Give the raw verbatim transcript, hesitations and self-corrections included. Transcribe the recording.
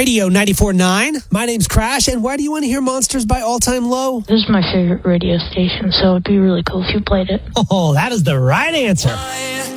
Radio ninety-four point nine. My name's Crash, and why do you want to hear Monsters by All Time Low? This is my favorite radio station, so it'd be really cool if you played it. Oh, that is the right answer.